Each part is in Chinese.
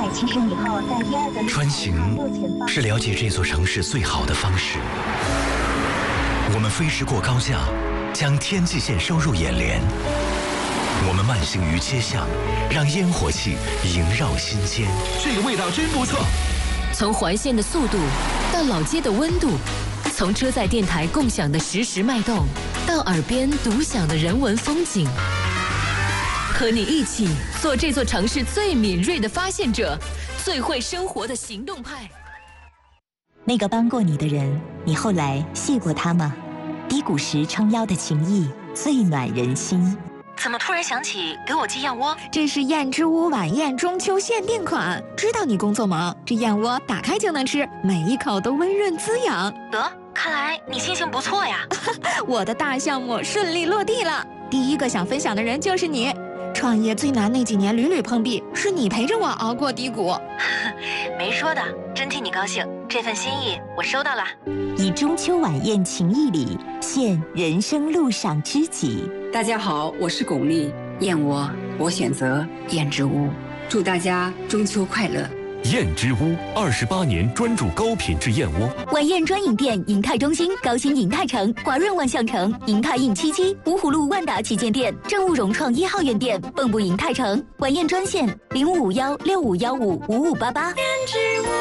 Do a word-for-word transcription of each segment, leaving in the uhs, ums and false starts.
七十以后在第二个。 穿行是了解这座城市最好的方式。我们飞驰过高架，将天际线收入眼帘。我们慢行于街巷，让烟火气萦绕心间。 这个味道真不错。 从环线的速度到老街的温度，从车载电台共享的实时脉动，到耳边独享的人文风景，和你一起做这座城市最敏锐的发现者，最会生活的行动派。 那个帮过你的人，你后来谢过他吗？低谷时撑腰的情谊，最暖人心。 怎么突然想起给我寄燕窝？ 这是燕之屋晚宴中秋限定款，知道你工作忙，这燕窝打开就能吃，每一口都温润滋养。 得，看来你心情不错呀。 我的大项目顺利落地了，第一个想分享的人就是你。创业最难那几年屡屡碰壁，是你陪着我熬过低谷。 没说的，真替你高兴，这份心意我收到了。 以中秋晚宴情谊礼，献人生路上知己。 大家好，我是巩俐，燕窝我选择燕之屋，祝大家中秋快乐。 燕之屋二十八年专注高品质燕窝。 晚宴专营店：银泰中心、高新银泰城、华润万象城、银泰印七七、芜湖路万达旗舰店、正务融创一号院店、蚌埠银泰城。晚宴专线：零五五幺六五幺五五五八八。 燕之屋。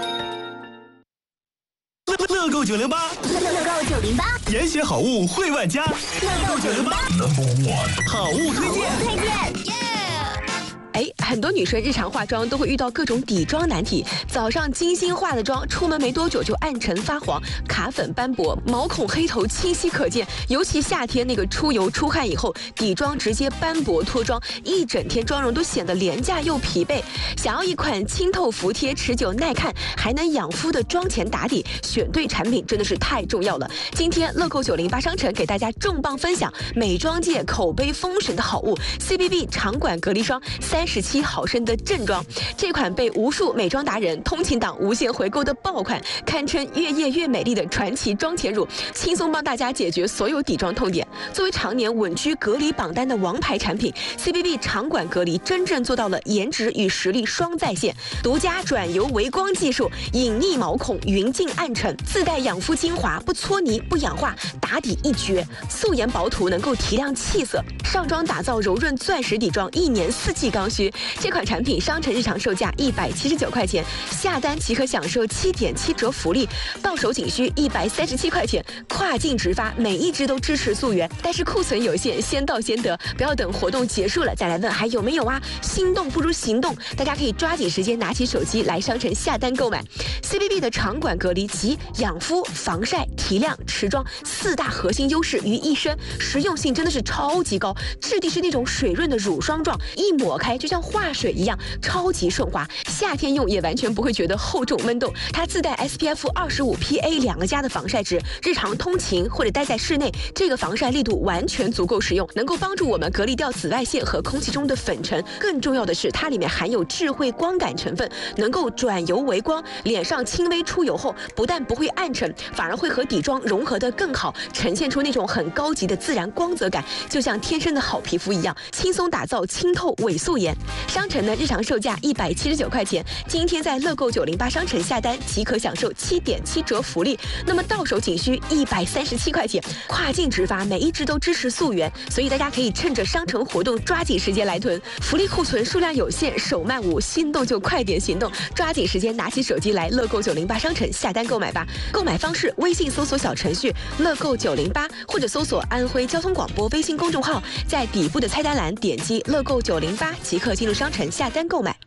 乐购九零八， 乐购九零八， 严选好物惠万家。 乐购九零八 ，Number One， 好物推荐， 推荐。 哎，很多女生日常化妆都会遇到各种底妆难题。早上精心化的妆，出门没多久就暗沉发黄、卡粉斑驳、毛孔黑头清晰可见。尤其夏天那个出油出汗以后，底妆直接斑驳脱妆，一整天妆容都显得廉价又疲惫。想要一款清透服帖、持久耐看，还能养肤的妆前打底，选对产品真的是太重要了。今天乐购九零八商城给大家重磅分享美妆界口碑封神的好物 C B B 长管隔离霜。三十七毫升的正装，这款被无数美妆达人、通勤党无限回购的爆款，堪称越夜越美丽的传奇妆前乳，轻松帮大家解决所有底妆痛点。作为常年稳居隔离榜单的王牌产品 ，C B B 长管隔离真正做到了颜值与实力双在线，独家转油微光技术，隐匿毛孔，匀净暗沉，自带养肤精华，不搓泥不氧化，打底一绝，素颜薄涂能够提亮气色，上妆打造柔润钻石底妆，一年四季刚需。这款产品商城日常售价一百七十九块钱，下单即可享受七点七折福利，到手仅需一百三十七块钱，跨境直发，每一支都支持溯源，但是库存有限，先到先得，不要等活动结束了再来问还有没有啊！心动不如行动，大家可以抓紧时间拿起手机来商城下单购买。C B B 的长管隔离集养肤、防晒、提亮、持妆四大核心优势于一身，实用性真的是超级高，质地是那种水润的乳霜状，一抹开就像化水一样，超级顺滑，夏天用也完全不会觉得厚重闷动。它自带 S P F 二十五 P A 两个加的防晒值，日常通勤或者待在室内，这个防晒力度完全足够实用，能够帮助我们隔离掉紫外线和空气中的粉尘。更重要的是，它里面含有智慧光感成分，能够转油为光，脸上轻微出油后，不但不会暗沉，反而会和底妆融合得更好，呈现出那种很高级的自然光泽感，就像天生的好皮肤一样，轻松打造清透伪素颜。商城的日常售价一百七十九块钱，今天在乐购九零八商城下单即可享受七点七折福利，那么到手仅需一百三十七块钱，跨境直发，每一支都支持溯源，所以大家可以趁着商城活动抓紧时间来囤，福利库存数量有限，手慢无，心动就快点行动，抓紧时间拿起手机来乐购九零八商城下单购买吧。购买方式：微信搜索小程序乐购九零八，或者搜索安徽交通广播微信公众号，在底部的菜单栏点击乐购九零八即可进入商城下单购买。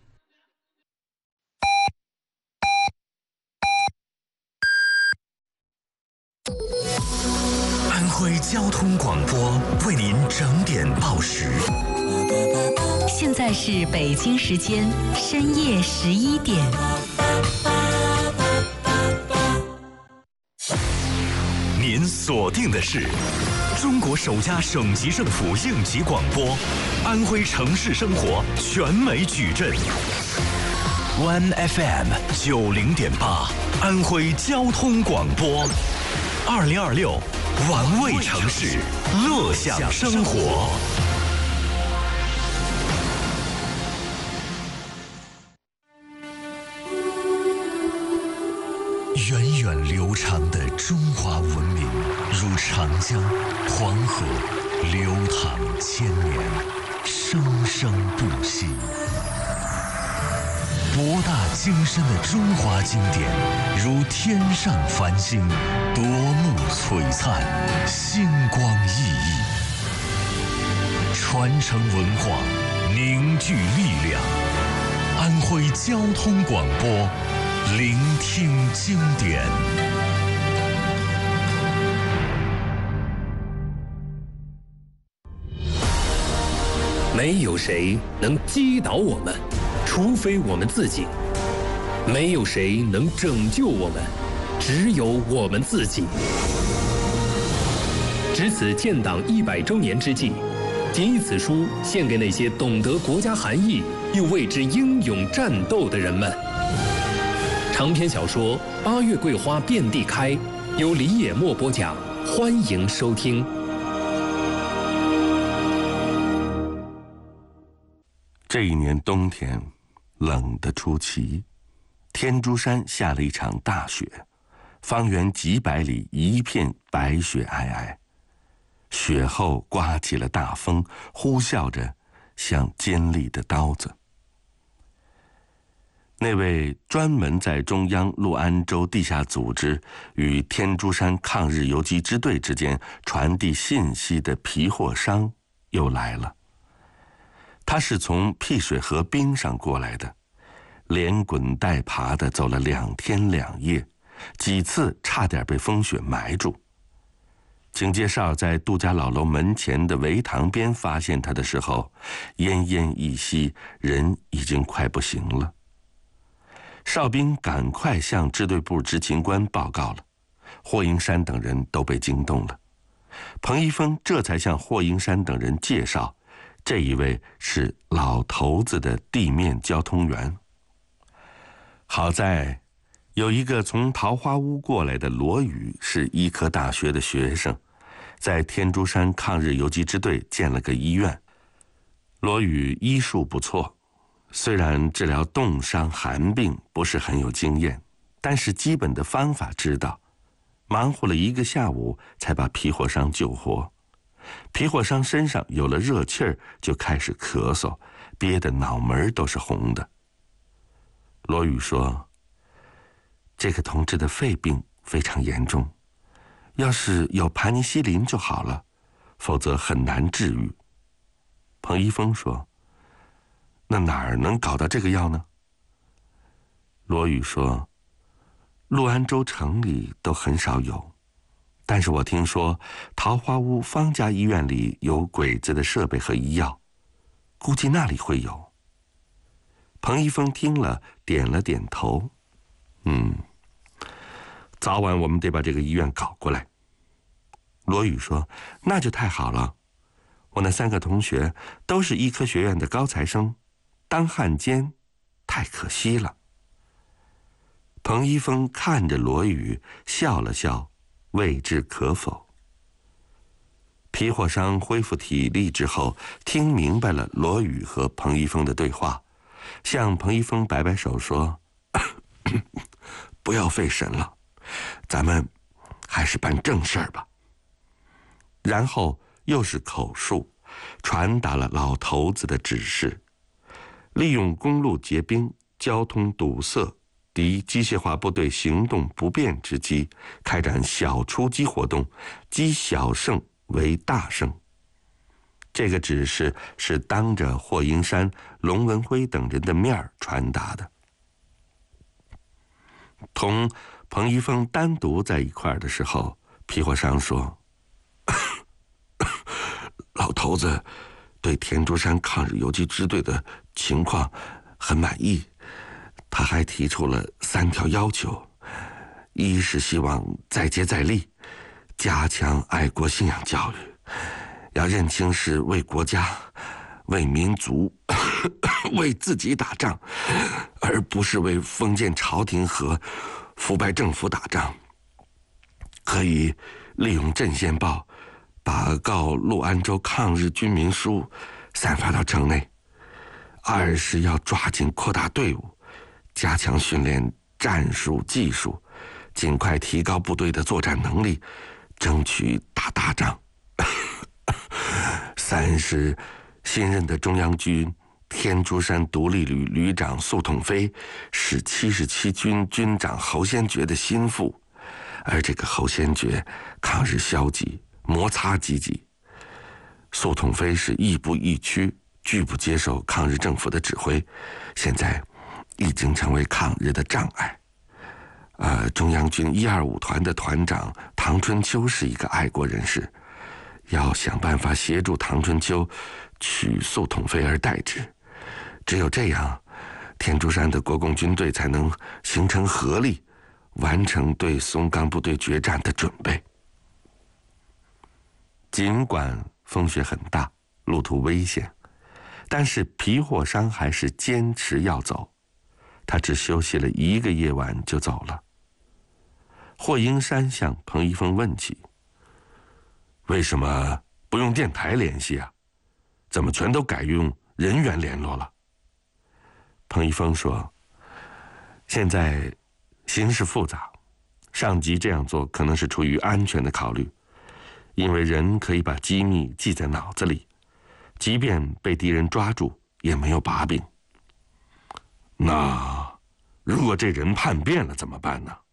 安徽交通广播为您整点报时。 现在是北京时间深夜十一点。 您锁定的是中国首家省级政府应急广播，安徽城市生活全美矩阵。One F M 九零点八，安徽交通广播。二零二六，玩味城市，乐享生活。 源远流长的中华文明，如长江、黄河，流淌千年，生生不息。博大精深的中华经典，如天上繁星，夺目璀璨，星光熠熠。传承文化，凝聚力量。安徽交通广播，聆听经典。 没有谁能击倒我们，除非我们自己；没有谁能拯救我们，只有我们自己。值此建党一百周年之际，谨以此书献给那些懂得国家含义又为之英勇战斗的人们。长篇小说《八月桂花遍地开》，由李野墨播讲，欢迎收听。 这一年冬天，冷得出奇，天竺山下了一场大雪，方圆几百里一片白雪皑皑，雪后刮起了大风，呼啸着像尖利的刀子。那位专门在中央陆安州地下组织与天竺山抗日游击支队之间传递信息的皮货商又来了。他是从辟水河冰上过来的，连滚带爬的走了两天两夜，几次差点被风雪埋住。警介绍在杜家老楼门前的围塘边发现他的时候，奄奄一息，人已经快不行了。哨兵赶快向支队部执勤官报告了，霍英山等人都被惊动了。彭一峰这才向霍英山等人介绍，这一位是老头子的地面交通员。好在有一个从桃花坞过来的罗宇，是医科大学的学生，在天竺山抗日游击支队建了个医院。罗宇医术不错，虽然治疗冻伤寒病不是很有经验，但是基本的方法知道。忙活了一个下午，才把皮货商救活。皮货商身上有了热气儿，就开始咳嗽，憋得脑门都是红的。罗宇说，这个同志的肺病非常严重，要是有盘尼西林就好了，否则很难治愈。彭一峰说，那哪儿能搞到这个药呢？罗宇说，陆安州城里都很少有，但是我听说桃花坞方家医院里有鬼子的设备和医药，估计那里会有。彭一峰听了点了点头，嗯，早晚我们得把这个医院搞过来。罗宇说，那就太好了，我那三个同学都是医科学院的高材生，当汉奸太可惜了。彭一峰看着罗宇笑了笑，未知可否。皮货商恢复体力之后，听明白了罗宇和彭一峰的对话，向彭一峰摆摆手说，不要费神了，咱们还是办正事儿吧。然后又是口述，传达了老头子的指示，利用公路结冰、交通堵塞、敌机械化部队行动不便之机，开展小出击活动，积小胜为大胜。这个指示是当着霍英山、龙文辉等人的面传达的。同彭一峰单独在一块儿的时候，皮货商说，老头子对天竺山抗日游击支队的情况很满意，他还提出了三条要求：一是希望再接再厉，加强爱国信仰教育，要认清是为国家、为民族、为自己打仗，而不是为封建朝廷和腐败政府打仗。可以利用镇县报把告陆安州抗日军民书散发到城内。二是要抓紧扩大队伍，加强训练战术技术， 尽快提高部队的作战能力，争取打大仗。三是新任的中央军天竺山独立旅旅长粟统飞是七十七军军长侯先觉的心腹，而这个侯先觉抗日消极，摩擦积极。粟统飞是亦步亦趋，拒不接受抗日政府的指挥，现在已经成为抗日的障碍。呃，中央军一二五团的团长唐春秋是一个爱国人士，要想办法协助唐春秋取粟统飞而代之。只有这样，天竺山的国共军队才能形成合力，完成对松冈部队决战的准备。尽管风雪很大，路途危险，但是皮货商还是坚持要走。他只休息了一个夜晚就走了。霍英山向彭一峰问起：“为什么不用电台联系啊？怎么全都改用人员联络了？”彭一峰说：“现在形势复杂，上级这样做可能是出于安全的考虑，因为人可以把机密记在脑子里，即便被敌人抓住也没有把柄。那如果这人叛变了怎么办呢？”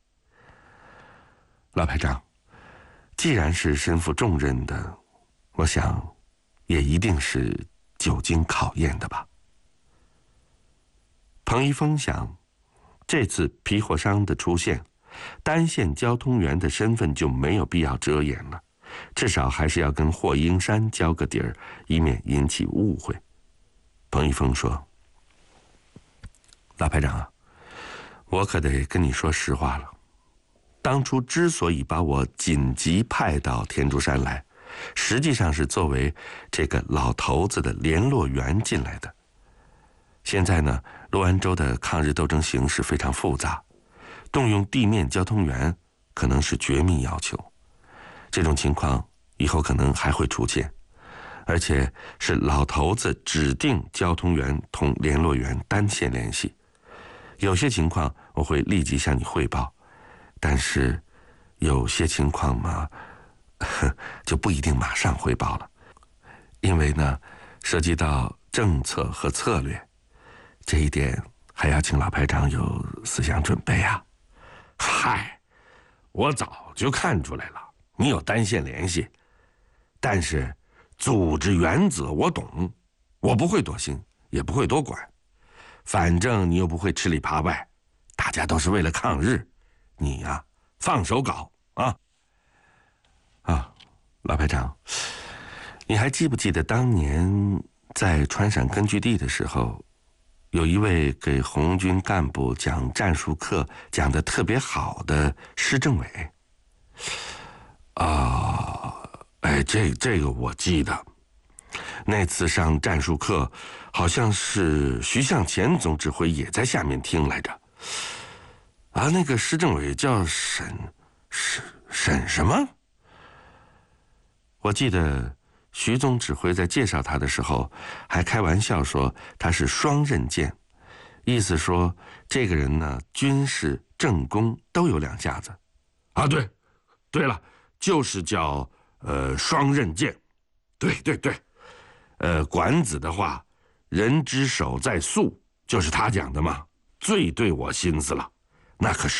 老排长，既然是身负重任的，我想也一定是久经考验的吧。彭一峰想，这次皮货商的出现，单线交通员的身份就没有必要遮掩了，至少还是要跟霍英山交个底儿，以免引起误会。彭一峰说：“老排长啊，我可得跟你说实话了。当初之所以把我紧急派到天竺山来，实际上是作为这个老头子的联络员进来的。现在呢，洛安州的抗日斗争形势非常复杂，动用地面交通员可能是绝密要求。这种情况以后可能还会出现，而且是老头子指定交通员同联络员单线联系。有些情况我会立即向你汇报，但是有些情况嘛，就不一定马上汇报了，因为呢，涉及到政策和策略，这一点还要请老排长有思想准备啊。 嗨，我早就看出来了，你有单线联系，但是组织原则我懂，我不会多心，也不会多管，反正你又不会吃里扒外，大家都是为了抗日，你呀、啊，放手搞啊！ 啊，老排长，你还记不记得当年在川陕根据地的时候，有一位给红军干部讲战术课讲得特别好的施政委？ 啊，哎，这这个我记得。那次上战术课，好像是徐向前总指挥也在下面听来着。啊，那个施政委叫沈沈沈什么？ 我记得徐总指挥在介绍他的时候，还开玩笑说他是双刃剑，意思说这个人呢，军事政工都有两下子。 啊，对，对了，就是叫呃双刃剑。对对对，呃，管子的话，人之手在速，就是他讲的嘛，最对我心思了，那可是。